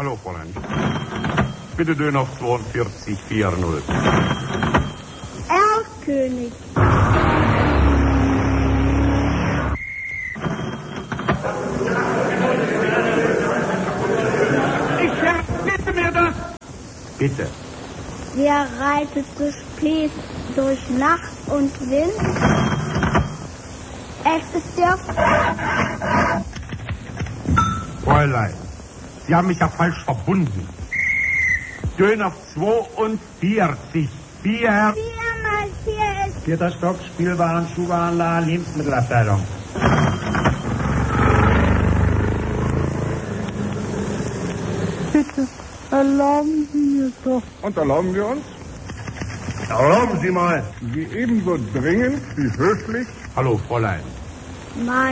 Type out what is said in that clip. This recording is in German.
Hallo, Fräulein. Bitte Döner auf 42,40. Erlkönig. Bitte mir das! Bitte. Wer reitet so spät durch Nacht und Wind? Es ist der... Fräulein, Sie haben mich ja falsch verbunden. Döner 42. Bier. 4 mal 4 ist... 4. Stock, Spielwaren, Schuhwarenladen, Lebensmittelabteilung. Bitte, erlauben Sie mir doch. Und erlauben wir uns? Erlauben Sie mal. Sie ebenso dringend wie höflich. Hallo, Fräulein. Mein